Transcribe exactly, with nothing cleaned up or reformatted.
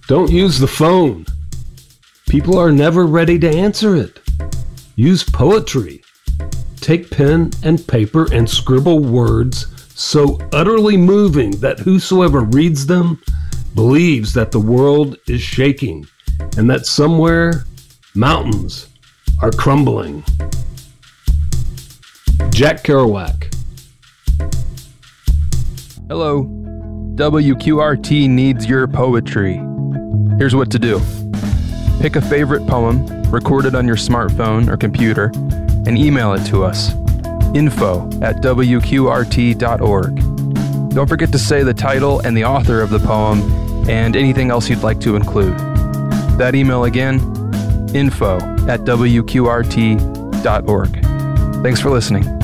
Don't use the phone. People are never ready to answer it. Use poetry. Take pen and paper and scribble words so utterly moving that whosoever reads them believes that the world is shaking and that somewhere mountains are crumbling. Jack Kerouac. Hello. W Q R T needs your poetry. Here's what to do. Pick a favorite poem, record it on your smartphone or computer, and email it to us. Info at W Q R T dot org. Don't forget to say the title and the author of the poem and anything else you'd like to include. That email again, info at W Q R T dot org. Thanks for listening.